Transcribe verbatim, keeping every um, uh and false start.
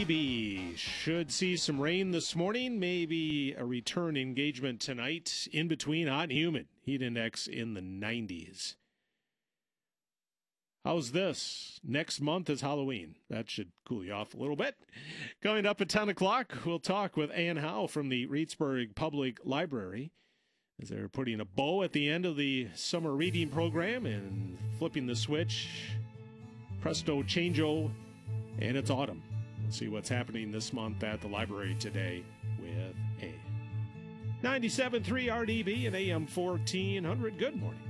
B. Should see some rain this morning, maybe a return engagement tonight. In between, hot and humid. Heat index in the nineties. How's this? Next month is Halloween. That should cool you off a little bit. Coming up at ten o'clock, we'll talk with Ann Howe from the Reedsburg Public Library as they're putting a bow at the end of the summer reading program and flipping the switch. Presto changeo, and it's autumn. We'll see what's happening this month at the library today with A. ninety-seven point three R D B and A M fourteen hundred. Good morning.